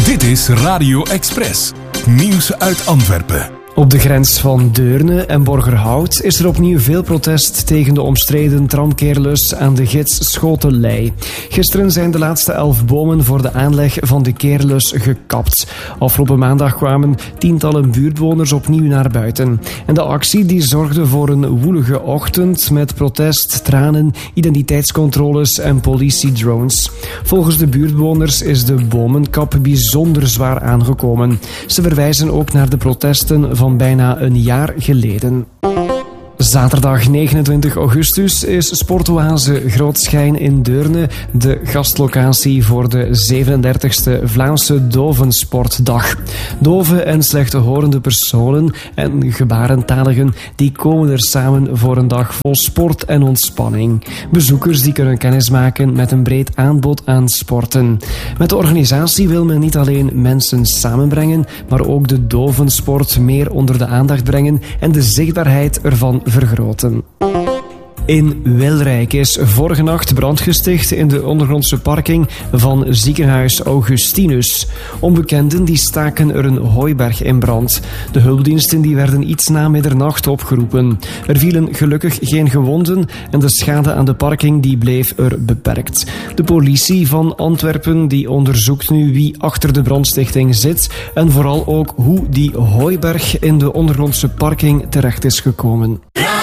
Dit is Radio Express. Nieuws uit Antwerpen. Op de grens van Deurne en Borgerhout is er opnieuw veel protest tegen de omstreden tramkeerlus aan de gids Schotenlei. Gisteren zijn de laatste 11 bomen voor de aanleg van de keerlus gekapt. Afgelopen maandag kwamen tientallen buurtbewoners opnieuw naar buiten. En de actie die zorgde voor een woelige ochtend met protest, tranen, identiteitscontroles en politiedrones. Volgens de buurtbewoners is de bomenkap bijzonder zwaar aangekomen. Ze verwijzen ook naar de protesten van bijna een jaar geleden. Zaterdag 29 augustus is Sportoase Grootschijn in Deurne de gastlocatie voor de 37e Vlaamse Dovensportdag. Dove en slechthorende personen en gebarentaligen die komen er samen voor een dag vol sport en ontspanning. Bezoekers die kunnen kennismaken met een breed aanbod aan sporten. Met de organisatie wil men niet alleen mensen samenbrengen, maar ook de dovensport meer onder de aandacht brengen en de zichtbaarheid ervan vergroten. In Wilrijk is vorige nacht brand gesticht in de ondergrondse parking van ziekenhuis Augustinus. Onbekenden die staken er een hooiberg in brand. De hulpdiensten die werden iets na middernacht opgeroepen. Er vielen gelukkig geen gewonden en de schade aan de parking die bleef er beperkt. De politie van Antwerpen die onderzoekt nu wie achter de brandstichting zit en vooral ook hoe die hooiberg in de ondergrondse parking terecht is gekomen.